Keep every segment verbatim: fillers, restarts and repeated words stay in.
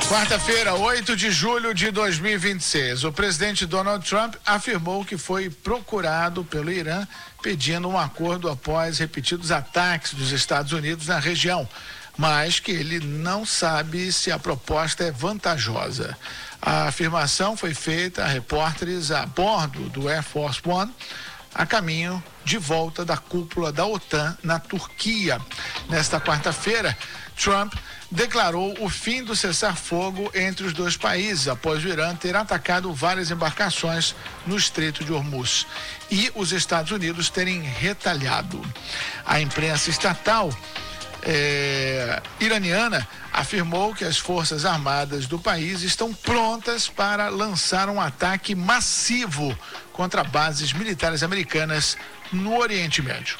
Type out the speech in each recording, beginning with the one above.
Quarta-feira, oito de julho de dois mil e vinte e seis, o presidente Donald Trump afirmou que foi procurado pelo Irã pedindo um acordo após repetidos ataques dos Estados Unidos na região, mas que ele não sabe se a proposta é vantajosa. A afirmação foi feita a repórteres a bordo do Air Force One, a caminho de volta da cúpula da OTAN na Turquia. Nesta quarta-feira, Trump declarou o fim do cessar-fogo entre os dois países, após o Irã ter atacado várias embarcações no Estreito de Hormuz e os Estados Unidos terem retalhado. A imprensa estatal é, iraniana afirmou que as forças armadas do país estão prontas para lançar um ataque massivo contra bases militares americanas no Oriente Médio.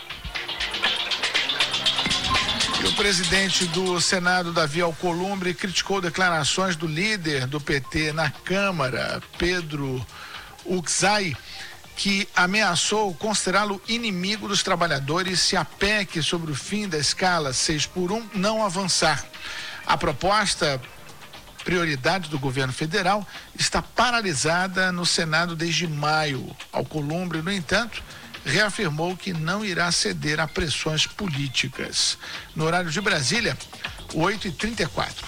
E o presidente do Senado, Davi Alcolumbre, criticou declarações do líder do P T na Câmara, Pedro Uczai, que ameaçou considerá-lo inimigo dos trabalhadores se a P E C sobre o fim da escala seis por um não avançar. A proposta, prioridade do governo federal, está paralisada no Senado desde maio. Alcolumbre, no entanto, reafirmou que não irá ceder a pressões políticas. No horário de Brasília, oito e trinta e quatro.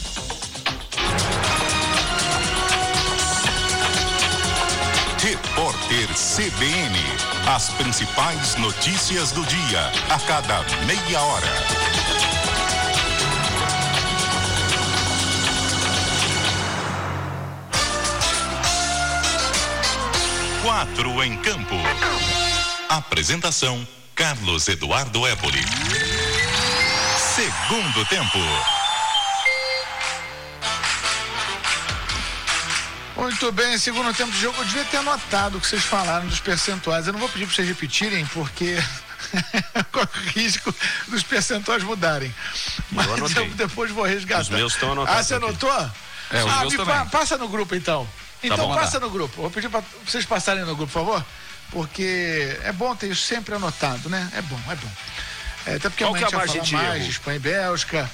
Repórter C B N. As principais notícias do dia, a cada meia hora. Quatro em campo. Apresentação: Carlos Eduardo Éboli. Segundo tempo. Muito bem, segundo tempo de jogo, eu devia ter anotado o que vocês falaram dos percentuais. Eu não vou pedir para vocês repetirem, porque corre o risco dos percentuais mudarem. Mas eu, eu depois vou resgatar. Os meus estão anotados. Ah, você anotou? É, os ah, meus me também. pa- passa no grupo então. Então tá bom, passa tá. no grupo. Vou pedir para vocês passarem no grupo, por favor. Porque é bom ter isso sempre anotado, né? É bom, é bom. É, até porque Qual amanhã que é a a gente margem vai falar de mais erro? de Espanha e Bélgica.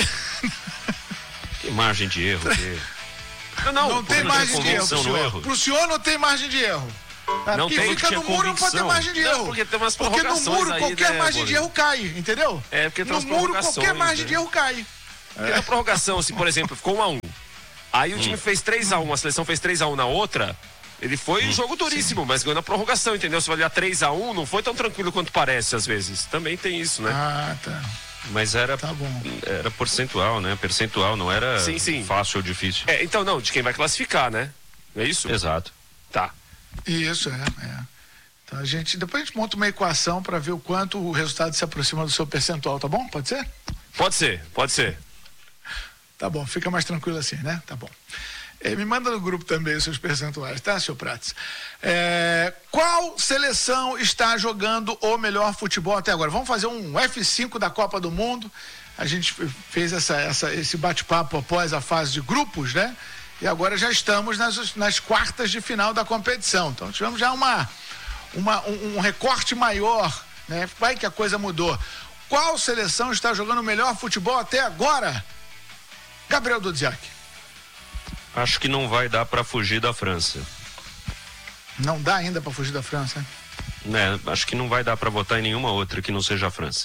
Que margem de erro? Que... Não, não, não tem margem de erro pro senhor. erro. Pro senhor não tem margem de erro. Tá? Não Porque tem, fica tinha no muro não pode ter convicção. margem de Não, erro. porque tem umas Porque no prorrogações muro aí, qualquer né, margem de Bolinho? erro cai, entendeu? É, porque tem no umas muro prorrogações, qualquer margem né? de erro cai. Porque na prorrogação, assim, por exemplo, ficou um a um. Aí o time fez três a um, a seleção fez três a um na outra. Ele foi um jogo duríssimo, mas ganhou na prorrogação, entendeu? Se vai olhar três a um, não foi tão tranquilo quanto parece às vezes. Também tem isso, né? Ah, tá. Mas era, Tá bom. era percentual, né? Percentual, não era Sim, sim. fácil ou difícil. É, então não, de quem vai classificar, né? Não é isso? Exato. Tá. Isso, é, é. Então a gente, depois a gente monta uma equação para ver o quanto o resultado se aproxima do seu percentual, tá bom? Pode ser? Pode ser, pode ser. Tá bom, fica mais tranquilo assim, né? Tá bom. É, me manda no grupo também os seus percentuais, tá, senhor Prates? É, qual seleção está jogando o melhor futebol até agora? Vamos fazer um F cinco da Copa do Mundo. A gente fez essa, essa, esse bate-papo após a fase de grupos, né? E agora já estamos nas, nas quartas de final da competição. Então tivemos já uma, uma, um, um recorte maior, né? Vai que a coisa mudou. Qual seleção está jogando o melhor futebol até agora? Gabriel Dudziak. Acho que não vai dar para fugir da França. Não dá ainda para fugir da França, Né? Acho que não vai dar para votar em nenhuma outra que não seja a França.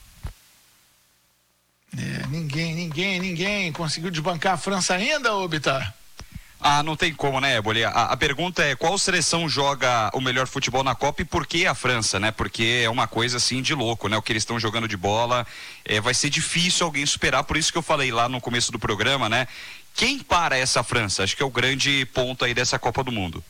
É, ninguém, ninguém, ninguém conseguiu desbancar a França ainda, ô Bitar? Ah, não tem como, né, Éboli? A, a pergunta é qual seleção joga o melhor futebol na Copa e por que a França, né? Porque é uma coisa assim de louco, né? O que eles estão jogando de bola, é, vai ser difícil alguém superar, por isso que eu falei lá no começo do programa, né? Quem para essa França? Acho que é o grande ponto aí dessa Copa do Mundo.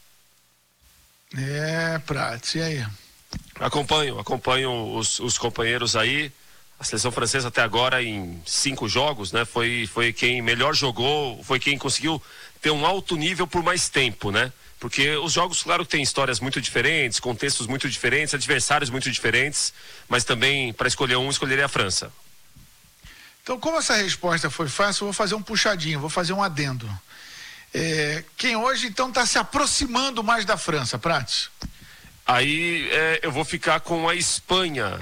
É, Prats, e aí? Acompanho, acompanho os, os companheiros aí. A seleção francesa até agora em cinco jogos, né? Foi, foi quem melhor jogou, foi quem conseguiu ter um alto nível por mais tempo, né? Porque os jogos, claro, que tem histórias muito diferentes, contextos muito diferentes, adversários muito diferentes, mas também, para escolher um, escolheria a França. Então, como essa resposta foi fácil, eu vou fazer um puxadinho, vou fazer um adendo. É, quem hoje, então, está se aproximando mais da França, Prats? Aí é, eu vou ficar com a Espanha.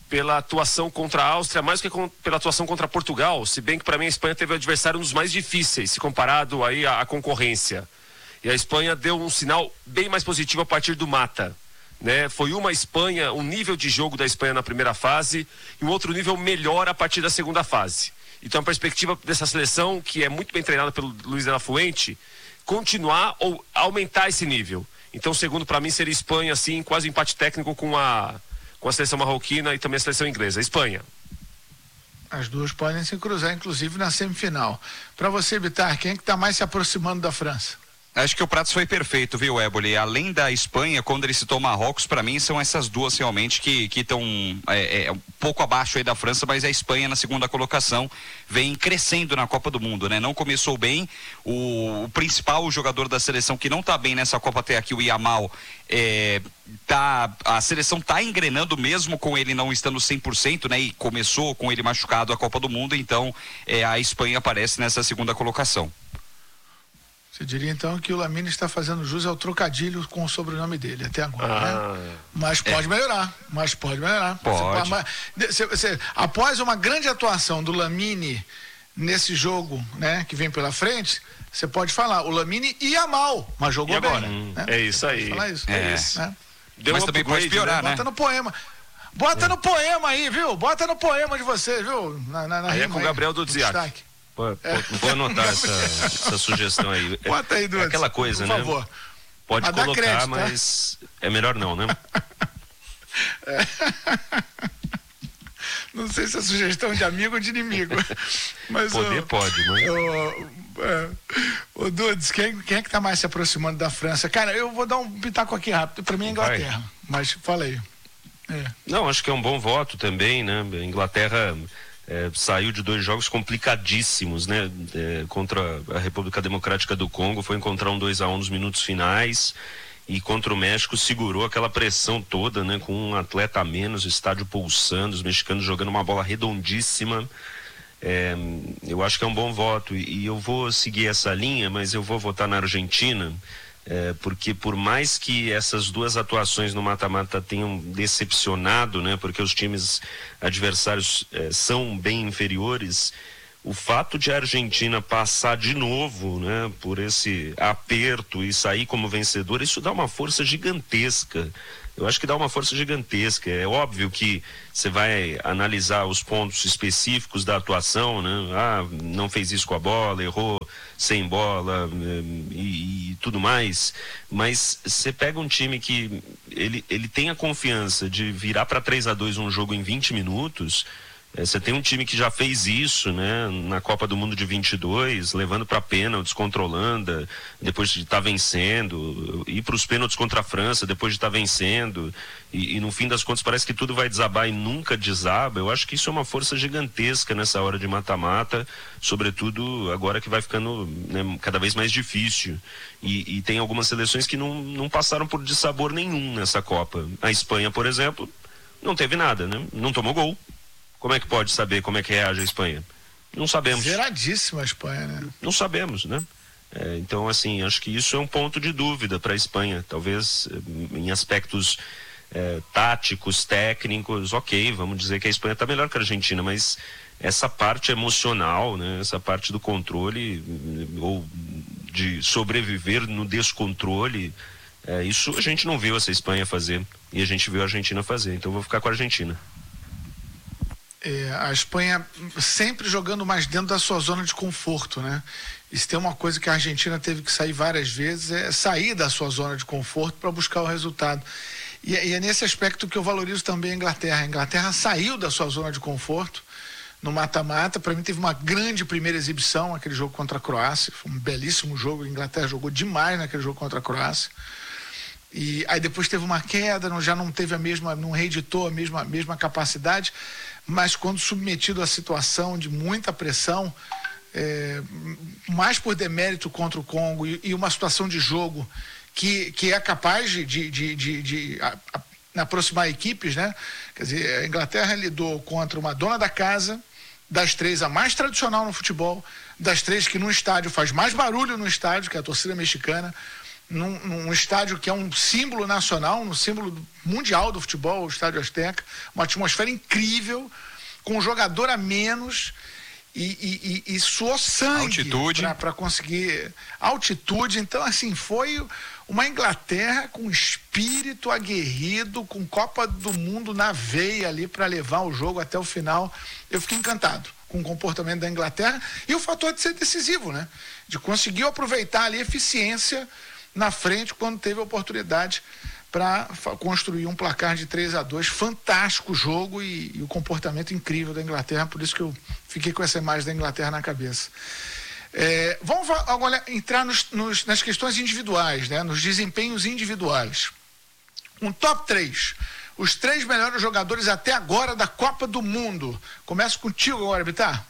pela atuação contra a Áustria, mais do que com, pela atuação contra Portugal, se bem que para mim a Espanha teve um adversário um dos mais difíceis, se comparado aí à, à concorrência. E a Espanha deu um sinal bem mais positivo a partir do mata. Né? Foi uma Espanha, um nível de jogo da Espanha na primeira fase e um outro nível melhor a partir da segunda fase. Então a perspectiva dessa seleção, que é muito bem treinada pelo Luiz de la Fuente, continuar ou aumentar esse nível. Então, segundo para mim seria Espanha, assim, quase um empate técnico com a com a seleção marroquina e também a seleção inglesa. Espanha. As duas podem se cruzar, inclusive, na semifinal. Para você, Bitar, quem é que está mais se aproximando da França? Acho que o Pratos foi perfeito, viu, Éboli? Além da Espanha, quando ele citou Marrocos, para mim são essas duas realmente que estão é, é, um pouco abaixo aí da França, mas a Espanha na segunda colocação vem crescendo na Copa do Mundo, né? Não começou bem, o, o principal jogador da seleção que não está bem nessa Copa até aqui, o Yamal, é, tá, a seleção tá engrenando mesmo com ele não estando cem por cento, né? E começou com ele machucado a Copa do Mundo, então é, a Espanha aparece nessa segunda colocação. Você diria então que o Lamine está fazendo jus ao trocadilho com o sobrenome dele até agora, ah, né? Mas pode é. melhorar, mas pode melhorar. Pode. Você, você, após uma grande atuação do Lamine nesse jogo, né, que vem pela frente, você pode falar, o Lamine ia mal, mas jogou e agora? bem. Hum, né? É isso aí. Falar isso. É, é isso. Né? Deu mas também pode piorar, né? Bota no poema. Bota é. no poema aí, viu? Bota no poema de vocês, viu? Na, na, na aí é com o Gabriel do Dziak. Pô, é. Vou anotar essa, essa sugestão aí. Bota aí, Dudes. É aquela coisa, por né? favor. Pode mas colocar, crédito, mas tá? É melhor não, né? É. Não sei se é sugestão de amigo ou de inimigo. Mas, Poder o, pode, mas... O, é, o Dudes, quem, quem é que tá mais se aproximando da França? Cara, eu vou dar um pitaco aqui rápido. Pra mim é Inglaterra. Vai. Mas fala aí. É. Não, acho que é um bom voto também, né? A Inglaterra... É, saiu de dois jogos complicadíssimos, né? É, contra a República Democrática do Congo, foi encontrar um dois a um nos minutos finais, e contra o México segurou aquela pressão toda, né? Com um atleta a menos, o estádio pulsando, os mexicanos jogando uma bola redondíssima. É, eu acho que é um bom voto, e, e eu vou seguir essa linha, mas eu vou votar na Argentina, é, porque por mais que essas duas atuações no mata-mata tenham decepcionado, né, porque os times adversários é, são bem inferiores, o fato de a Argentina passar de novo, né, por esse aperto e sair como vencedora, isso dá uma força gigantesca. Eu acho que dá uma força gigantesca. É óbvio que você vai analisar os pontos específicos da atuação, né? Ah, não fez isso com a bola, errou sem bola e, e tudo mais. Mas você pega um time que ele, ele tem a confiança de virar para três a dois um jogo em vinte minutos. Você tem um time que já fez isso, né, na Copa do Mundo de vinte e dois, levando para pênaltis contra a Holanda, depois de estar tá vencendo, ir para os pênaltis contra a França, depois de estar tá vencendo, e, e no fim das contas parece que tudo vai desabar e nunca desaba. Eu acho que isso é uma força gigantesca nessa hora de mata-mata, sobretudo agora que vai ficando, né, cada vez mais difícil. E, e tem algumas seleções que não, não passaram por dissabor nenhum nessa Copa. A Espanha, por exemplo, não teve nada, né? Não tomou gol. Como é que pode saber como é que reage a Espanha? Não sabemos. Zeradíssima a Espanha, né? Não sabemos, né? É, então, assim, acho que isso é um ponto de dúvida para a Espanha. Talvez em aspectos é, táticos, técnicos, ok, vamos dizer que a Espanha está melhor que a Argentina, mas essa parte emocional, né? Essa parte do controle ou de sobreviver no descontrole, é, isso a gente não viu essa Espanha fazer e a gente viu a Argentina fazer. Então, eu vou ficar com a Argentina. É, a Espanha sempre jogando mais dentro da sua zona de conforto, né? Isso tem uma coisa que a Argentina teve que sair várias vezes, é sair da sua zona de conforto para buscar o resultado. E, e é nesse aspecto que eu valorizo também a Inglaterra. A Inglaterra saiu da sua zona de conforto no mata-mata. Para mim teve uma grande primeira exibição, aquele jogo contra a Croácia. Foi um belíssimo jogo. A Inglaterra jogou demais naquele jogo contra a Croácia. E aí depois teve uma queda, não, já não teve a mesma, não reeditou a mesma, mesma capacidade, mas quando submetido à situação de muita pressão, é, mais por demérito contra o Congo e, e uma situação de jogo que, que é capaz de, de, de, de, de a, a, aproximar equipes, né? Quer dizer, a Inglaterra lidou contra uma dona da casa, das três a mais tradicional no futebol, das três que no estádio faz mais barulho no estádio, que é a torcida mexicana. num, num estádio que é um símbolo nacional, um símbolo mundial do futebol, o Estádio Azteca, uma atmosfera incrível, com um jogador a menos e, e, e, e suou sangue para conseguir altitude. Então, assim, foi uma Inglaterra com espírito aguerrido, com Copa do Mundo na veia ali para levar o jogo até o final. Eu fiquei encantado com o comportamento da Inglaterra e o fator de ser decisivo, né? De conseguir aproveitar ali a eficiência na frente quando teve a oportunidade para construir um placar de três a dois. Fantástico jogo e, e o comportamento incrível da Inglaterra, por isso que eu fiquei com essa imagem da Inglaterra na cabeça. É, vamos agora entrar nos, nos, nas questões individuais, né? Nos desempenhos individuais. Um top três. Os três melhores jogadores até agora da Copa do Mundo. Começo contigo agora, Bitar.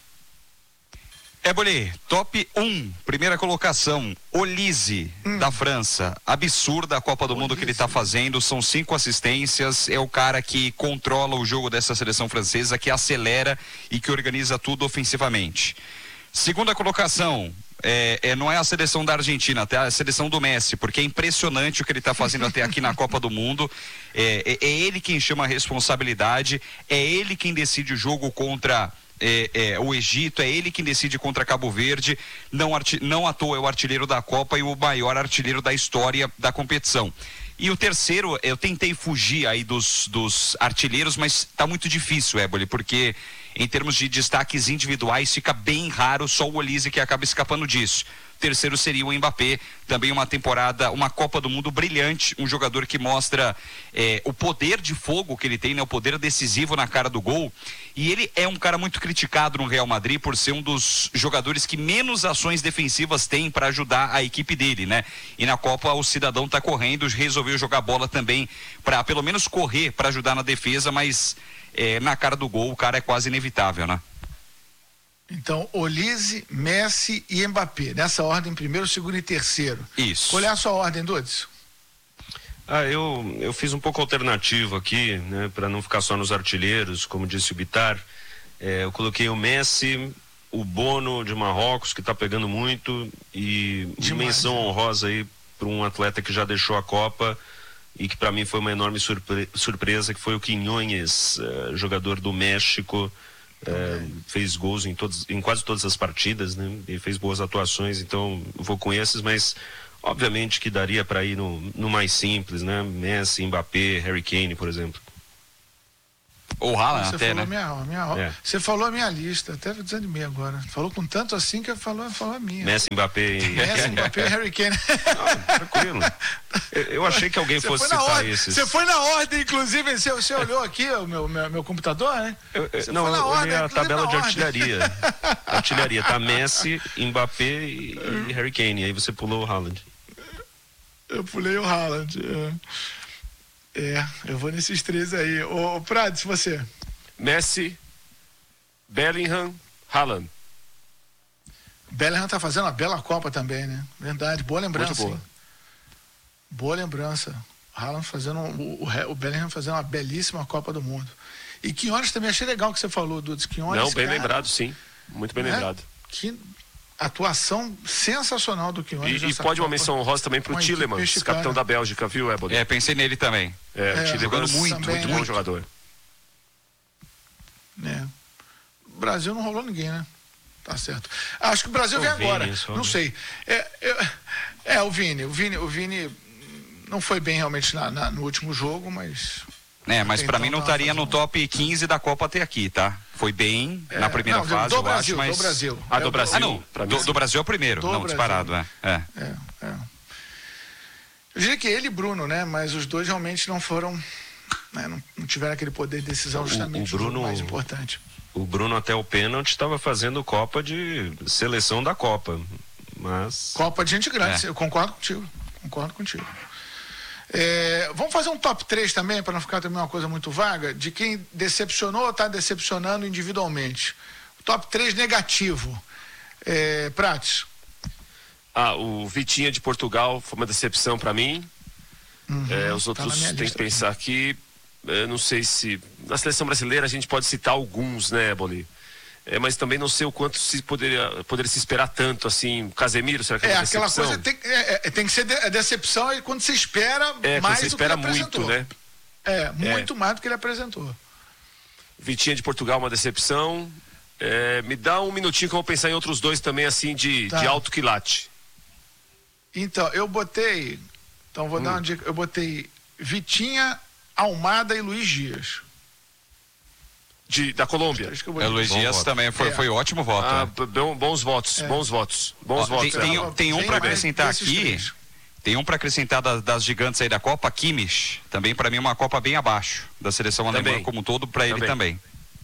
É, Boli, top um, primeira colocação, Olise, hum. da França. Absurda a Copa do Olise. Mundo que ele está fazendo, são cinco assistências, é o cara que controla o jogo dessa seleção francesa, que acelera e que organiza tudo ofensivamente. Segunda colocação, é, é, não é a seleção da Argentina, até a seleção do Messi, porque é impressionante o que ele está fazendo até aqui na Copa do Mundo. É, é, é ele quem chama a responsabilidade, é ele quem decide o jogo contra é, é, o Egito, é ele quem decide contra Cabo Verde. Não, arti- não à toa é o artilheiro da Copa e o maior artilheiro da história da competição. E o terceiro, eu tentei fugir aí dos, dos artilheiros, mas tá muito difícil, Éboli, porque em termos de destaques individuais fica bem raro, só o Olise que acaba escapando disso. O terceiro seria o Mbappé, também uma temporada, uma Copa do Mundo brilhante, um jogador que mostra é, o poder de fogo que ele tem, né, o poder decisivo na cara do gol. E ele é um cara muito criticado no Real Madrid por ser um dos jogadores que menos ações defensivas tem para ajudar a equipe dele, né? E na Copa o cidadão tá correndo, resolveu jogar bola também para pelo menos correr para ajudar na defesa, mas é, na cara do gol o cara é quase inevitável, né? Então, Olise, Messi e Mbappé. Nessa ordem, primeiro, segundo e terceiro. Isso. Qual é a sua ordem, Dudes? Ah, eu, eu fiz um pouco alternativo aqui, né, para não ficar só nos artilheiros, como disse o Bitar. É, eu coloquei o Messi, o Bono de Marrocos, que está pegando muito, e dimensão honrosa aí para um atleta que já deixou a Copa e que para mim foi uma enorme surpre- surpresa, que foi o Quiñones, uh, jogador do México. É, fez gols em, todos, em quase todas as partidas, né? E fez boas atuações, então vou com esses, mas obviamente que daria para ir no, no mais simples, né? Messi, Mbappé, Harry Kane, por exemplo. Ou Haaland Você até, falou né? A minha, a minha, é. Você falou a minha lista, até desanimei agora. Falou com tanto assim que falou, falou a minha. Messi, Mbappé e... Messi, Mbappé e Harry Kane. Não, tranquilo. Eu, eu achei que alguém você fosse citar ordem, esses. Você foi na ordem, inclusive, você, você olhou aqui o meu, meu, meu computador, né? Eu, eu, não, eu olhei a tabela de artilharia. Artilharia, tá Messi, Mbappé e, e Harry Kane. Aí você pulou o Haaland. Eu pulei o Haaland. É, é eu vou nesses três aí. Ô, ô Prades, você... Messi, Bellingham, Haaland. Bellingham tá fazendo uma bela Copa também, né? Verdade, boa lembrança. Muito boa. Hein? Boa lembrança. Haaland fazendo, o, o, o Bellingham fazendo uma belíssima Copa do Mundo. E Quiñones também, achei legal o que você falou, Dudes. Quiñones, Não, bem cara, lembrado, sim. Muito bem né? lembrado. Que atuação sensacional do Quiñones. E, e pode Copa. Uma menção honrosa também pro Tielemans, capitão da Bélgica, viu, Éboli? É, pensei nele também. É, é jogando muito, também, muito né? bom jogador. É. O Brasil não rolou ninguém, né? Tá certo. Acho que o Brasil vem agora. Não sei. É, é, é, o Vini. O Vini, o Vini não foi bem realmente na, na, no último jogo, mas... É, mas pra então, mim não estaria no top quinze da Copa até aqui, tá? Foi bem é, na primeira não, fase, do eu Brasil, acho, mas... do Brasil. Ah, do Brasil. Ah, não. Do, do Brasil é o primeiro. Do não, Brasil. disparado, é. É. É, é. Eu diria que ele e Bruno, né? Mas os dois realmente não foram... Né? Não, não tiveram aquele poder de decisão justamente o, o Bruno, o mais importante. O Bruno até o pênalti estava fazendo Copa de seleção da Copa, mas... Copa de gente grande, É. eu concordo contigo. Concordo contigo. É, vamos fazer um top três também, para não ficar também uma coisa muito vaga, de quem decepcionou ou está decepcionando individualmente. O top três negativo. É, Prates. Ah, o Vitinha de Portugal foi uma decepção para mim. Uhum, é, os tá outros tem que pensar aqui. Eu não sei se... Na seleção brasileira a gente pode citar alguns, né, Éboli? é, mas também não sei o quanto se poderia, poderia se esperar tanto, assim, Casemiro, será que é, é uma aquela decepção? coisa, tem, é, é, tem que ser de, a decepção é quando você espera é, mais você do espera que ele muito, apresentou. né? É, muito é. mais do que ele apresentou. Vitinha de Portugal, uma decepção. É, me dá um minutinho que eu vou pensar em outros dois também, assim, de, tá. de alto quilate. Então, eu botei, então vou hum. dar uma dica, eu botei Vitinha, Almada e Luiz Dias. De, da Colômbia. É, Luiz Dias voto. também foi, é. foi ótimo voto. Ah, né? bom, bons votos, é. bons votos. Bons Ó, votos. Tem, tem, tem um para acrescentar aqui. Três. Tem um para acrescentar das, das gigantes aí da Copa, Kimmich. Também para mim uma Copa bem abaixo da seleção também. alemã como um todo, para ele também.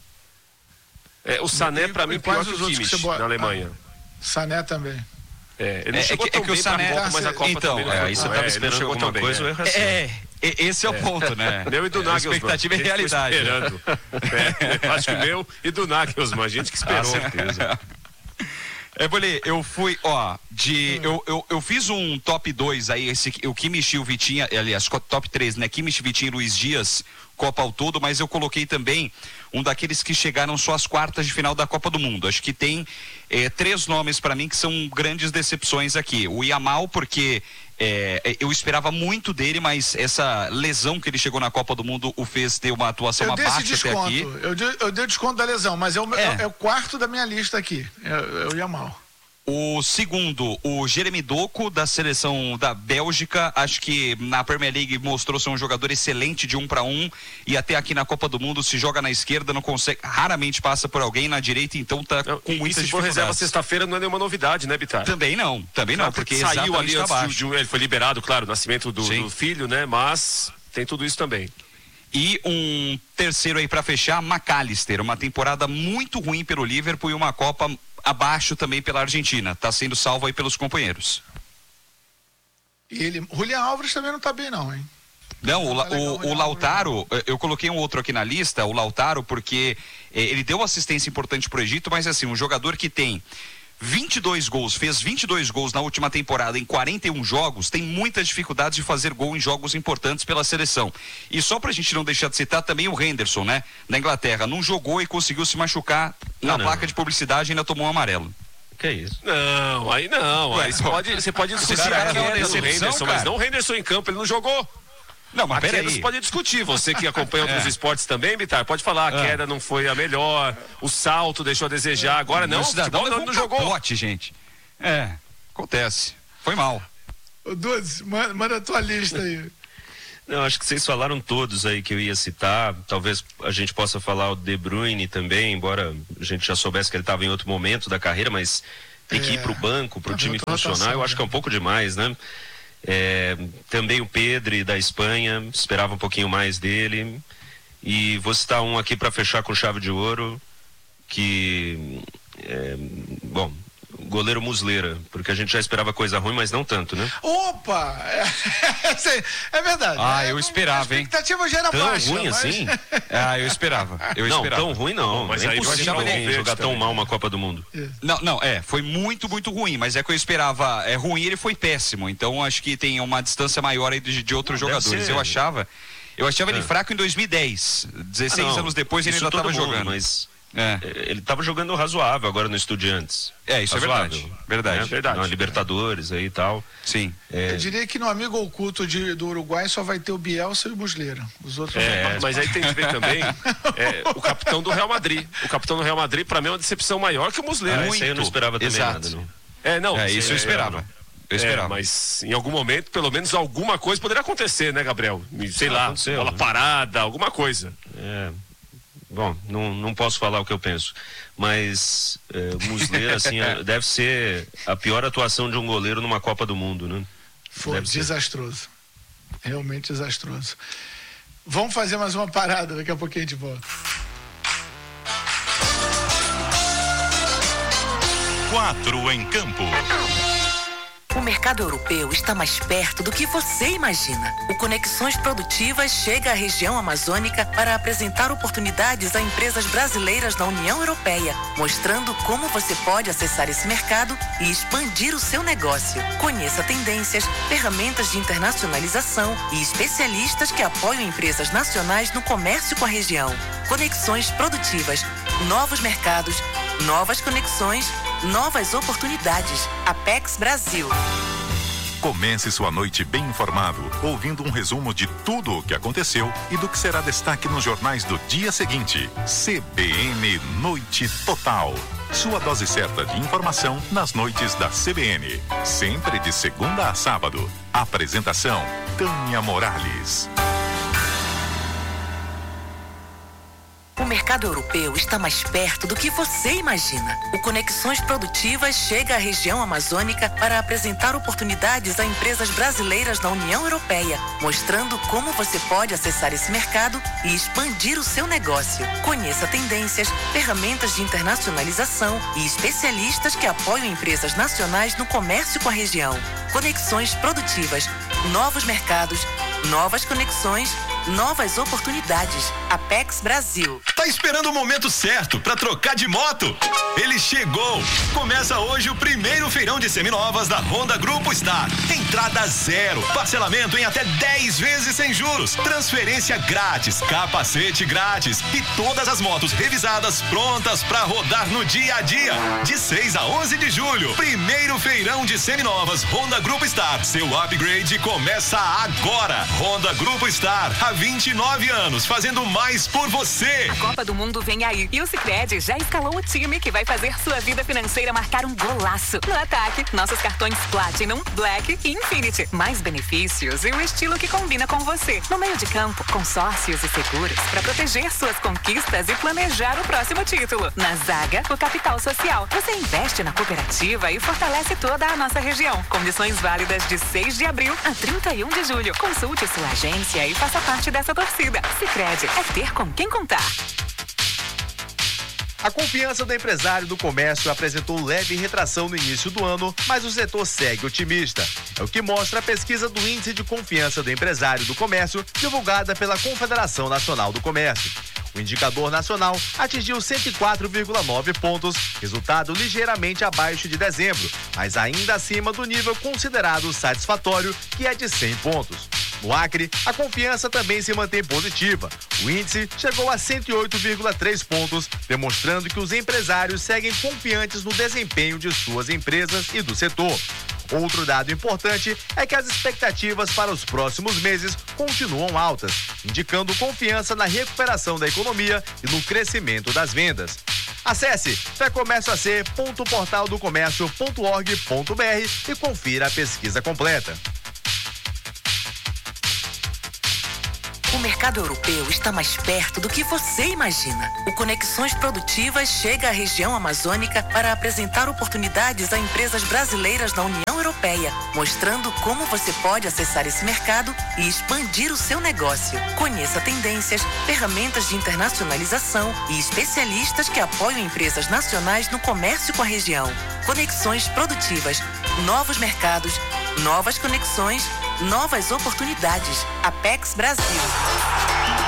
É, o Sané para mim pior que o Kimmich que na Alemanha. Ah, Sané também. É, ele não é, chegou é que, tão é que bem o Sané, pra Copa, mas a Copa então, também é, não aí você é, tava esperando alguma bem, coisa, né? é, é, esse é o ponto, né? Meu e do Nagelsmann. Expectativa e realidade. Esperando. É, acho que meu e do Nagelsmann, a gente que esperou. Com certeza. É, Bolê, eu fui, ó, de. Eu, eu, eu fiz um top dois aí, esse, o Kimmich e o Vitinha, aliás, top três, né? Kimmich, Vitinha e Luiz Dias, Copa ao todo, mas eu coloquei também um daqueles que chegaram só às quartas de final da Copa do Mundo. Acho que tem é, três nomes para mim que são grandes decepções aqui. O Yamal, porque é, eu esperava muito dele, mas essa lesão que ele chegou na Copa do Mundo o fez ter uma atuação eu abaixo desconto. até aqui. Eu dei, eu dei desconto da lesão, mas é o, é. é o quarto da minha lista aqui. É, é o Yamal. O segundo, o Jeremy Doku, da seleção da Bélgica, acho que na Premier League mostrou ser um jogador excelente de um para um, e até aqui na Copa do Mundo se joga na esquerda, não consegue, raramente passa por alguém na direita, então tá não, com muitas dificuldades. E se for reserva sexta-feira não é nenhuma novidade, né, Bitar? Também não, também não, porque saiu ali antes de, de, ele foi liberado, claro, o nascimento do, do filho, né, mas tem tudo isso também. E um terceiro aí para fechar, McAllister, uma temporada muito ruim pelo Liverpool e uma Copa abaixo também pela Argentina, tá sendo salvo aí pelos companheiros. E ele, Julián Álvares também não tá bem não, hein? Não, o, tá legal, o, o Lautaro, eu coloquei um outro aqui na lista, o Lautaro, porque eh, ele deu assistência importante pro Egito, mas assim, um jogador que tem vinte e dois gols, fez vinte e dois gols na última temporada em quarenta e um jogos, tem muitas dificuldades de fazer gol em jogos importantes pela seleção. E só pra gente não deixar de citar também o Henderson, né? Na Inglaterra, não jogou e conseguiu se machucar na não, placa não. de publicidade e ainda tomou um amarelo. Que isso? Não, aí não. Ué, aí você pode, você pode discutir a queda do Henderson, mas não o Henderson em campo, ele não jogou. Não, mas peraí. Você pode discutir, você que acompanha outros é. esportes também, Bitar, pode falar, a queda não foi a melhor, o salto deixou a desejar, agora não, o futebol não, não jogou. Capote, gente. É, acontece, foi mal. Ô, Dudes, manda, manda a tua lista aí. Não, acho que vocês falaram todos aí que eu ia citar, talvez a gente possa falar o De Bruyne também, embora a gente já soubesse que ele estava em outro momento da carreira, mas tem que é. ir pro banco, pro time funcionar, eu acho que é um pouco demais, né? É, também o Pedri da Espanha, esperava um pouquinho mais dele. E vou citar um aqui para fechar com chave de ouro, que é, bom, o goleiro Muslera, porque a gente já esperava coisa ruim, mas não tanto, né? Opa! É, é verdade. Ah, eu esperava, hein? A expectativa já era tão baixa. ruim mas... assim? Ah, eu esperava. Eu não, esperava. tão ruim não. Mas é aí impossível ele jogar tão mal uma Copa do Mundo. Não, não, é, foi muito, muito ruim, mas é que eu esperava, é ruim, ele foi péssimo, então acho que tem uma distância maior aí de, de outros não, jogadores. Eu achava, eu achava é. ele fraco em dois mil e dez, dezesseis ah, anos depois ele ainda estava jogando. Mas é. ele estava jogando razoável agora no Estudiantes. É, isso razoável. é verdade. Verdade. É verdade. Na Libertadores aí e tal. Sim. É. Eu diria que no amigo oculto de, do Uruguai só vai ter o Bielsa e o Muslera. Os outros é, não mas aí tem que ver também é, o capitão do Real Madrid. O capitão do Real Madrid, para mim, é uma decepção maior que o Muslera. Ah, isso aí eu não esperava também Exato. nada, não. É, não. É, isso eu esperava. Eu esperava. É, mas em algum momento, pelo menos alguma coisa poderia acontecer, né, Gabriel? Sei ah, lá, bola né? parada, alguma coisa. É. Bom, não, não posso falar o que eu penso, mas é, o Muslera, assim, é, deve ser a pior atuação de um goleiro numa Copa do Mundo, né? Foi deve desastroso. Ser. Realmente desastroso. Vamos fazer mais uma parada, daqui a pouquinho a gente volta. Quatro em campo. O mercado europeu está mais perto do que você imagina. O Conexões Produtivas chega à região amazônica para apresentar oportunidades a empresas brasileiras da União Europeia, mostrando como você pode acessar esse mercado e expandir o seu negócio. Conheça tendências, ferramentas de internacionalização e especialistas que apoiam empresas nacionais no comércio com a região. Conexões Produtivas, novos mercados, novas conexões, novas oportunidades. Apex Brasil. Comece sua noite bem informado, ouvindo um resumo de tudo o que aconteceu e do que será destaque nos jornais do dia seguinte. C B N Noite Total. Sua dose certa de informação nas noites da C B N. Sempre de segunda a sábado. Apresentação: Tânia Morales. O mercado europeu está mais perto do que você imagina. O Conexões Produtivas chega à região amazônica para apresentar oportunidades a empresas brasileiras da União Europeia, mostrando como você pode acessar esse mercado e expandir o seu negócio. Conheça tendências, ferramentas de internacionalização e especialistas que apoiam empresas nacionais no comércio com a região. Conexões Produtivas, novos mercados, novas conexões, novas oportunidades. Apex Brasil. Tá esperando o momento certo para trocar de moto? Ele chegou! Começa hoje o primeiro feirão de seminovas da Honda Grupo Star. Entrada zero, parcelamento em até dez vezes sem juros, transferência grátis, capacete grátis e todas as motos revisadas prontas para rodar no dia a dia. De seis a onze de julho, primeiro feirão de seminovas Honda Grupo Star. Seu upgrade começa agora. Honda Grupo Star, há vinte e nove anos, fazendo mais por você. A Copa do Mundo vem aí e o Sicredi já escalou o time que vai fazer sua vida financeira marcar um golaço. No ataque, nossos cartões Platinum, Black e Infinity. Mais benefícios e o estilo que combina com você. No meio de campo, consórcios e seguros para proteger suas conquistas e planejar o próximo título. Na zaga, o capital social. Você investe na cooperativa e fortalece toda a nossa região. Condições válidas de seis de abril a trinta e um de julho. Consulte sua agência e faça parte dessa torcida. Sicredi é ter com quem contar. A confiança do empresário do comércio apresentou leve retração no início do ano, mas o setor segue otimista. É o que mostra a pesquisa do Índice de Confiança do Empresário do Comércio, divulgada pela Confederação Nacional do Comércio. O indicador nacional atingiu cento e quatro vírgula nove pontos, resultado ligeiramente abaixo de dezembro, mas ainda acima do nível considerado satisfatório, que é de cem pontos. No Acre, a confiança também se mantém positiva. O índice chegou a cento e oito vírgula três pontos, demonstrando que os empresários seguem confiantes no desempenho de suas empresas e do setor. Outro dado importante é que as expectativas para os próximos meses continuam altas, indicando confiança na recuperação da economia e no crescimento das vendas. Acesse fecomércioac ponto portal do comércio ponto org ponto br e confira a pesquisa completa. O mercado europeu está mais perto do que você imagina. O Conexões Produtivas chega à região amazônica para apresentar oportunidades a empresas brasileiras da União Europeia, mostrando como você pode acessar esse mercado e expandir o seu negócio. Conheça tendências, ferramentas de internacionalização e especialistas que apoiam empresas nacionais no comércio com a região. Conexões Produtivas, novos mercados, novas conexões, novas oportunidades. Apex Brasil.